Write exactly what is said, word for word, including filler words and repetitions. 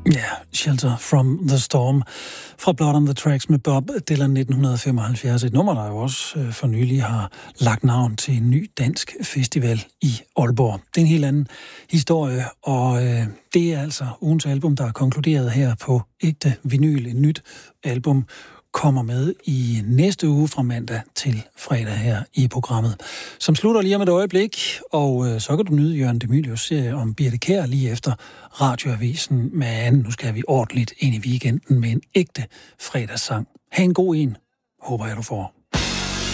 Ja, Shelter from the Storm fra Blood on the Tracks med Bob Dylan nitten femoghalvfjerds. Et nummer, der jo også øh, for nylig har lagt navn til en ny dansk festival i Aalborg. Det er en helt anden historie, og øh, det er altså ugens album, der er konkluderet her på Ægte Vinyl. Et nyt album kommer med i næste uge fra mandag til fredag her i programmet, som slutter lige om et øjeblik, og øh, så kan du nyde Jørgen de Mylius serie om Birthe Kjær lige efter Radioavisen med anden. Nu skal vi ordentligt ind i weekenden med en ægte fredagssang. Ha' en god en, håber jeg du får.